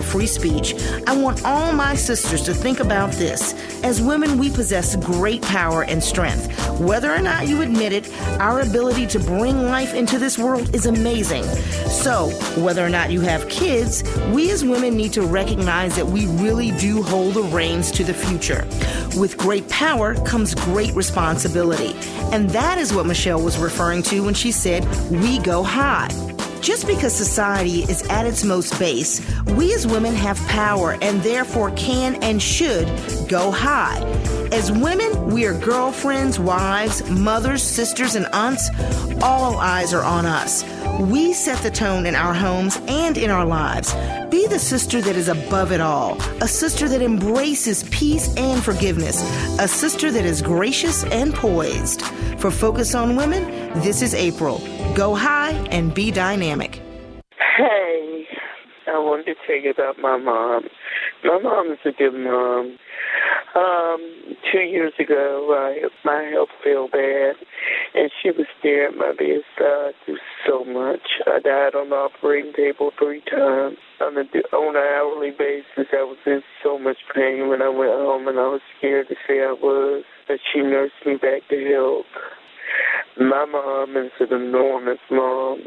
free speech, I want all my sisters to think about this. As women, we possess great power and strength. Whether or not you admit it, our ability to bring life into this world is amazing. So, whether or not you have kids, we as women need to recognize that we really do hold the reins to the future. With great power comes great responsibility. And that is what Michelle was referring to when she said, we go high. Just because society is at its most base, we as women have power and therefore can and should go high. As women, we are girlfriends, wives, mothers, sisters, and aunts. All eyes are on us. We set the tone in our homes and in our lives. Be the sister that is above it all, a sister that embraces peace and forgiveness, a sister that is gracious and poised. For Focus on Women, this is April. Go high and be dynamic. Hey, I wanted to tell you about my mom. My mom is a good mom. 2 years ago, my health failed bad, and she was there at my bedside through so much. I died on the operating table 3 times. On an hourly basis, I was in so much pain when I went home, and I was scared to say I was, but she nursed me back to health. My mom is an enormous mom.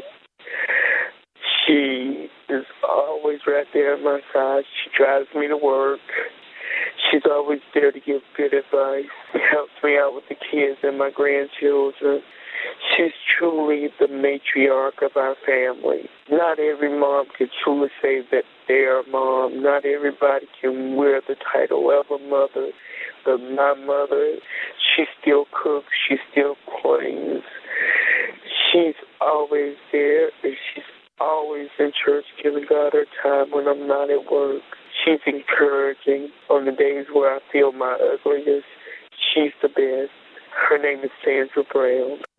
She is always right there at my side. She drives me to work. She's always there to give good advice. Helps me out with the kids and my grandchildren. She's truly the matriarch of our family. Not every mom can truly say that they're a mom. Not everybody can wear the title of a mother. But my mother, she still cooks. She still cleans. She's always there, and she's always in church giving God her time when I'm not at work. She's encouraging on the days where I feel my ugliest. She's the best. Her name is Sandra Brown.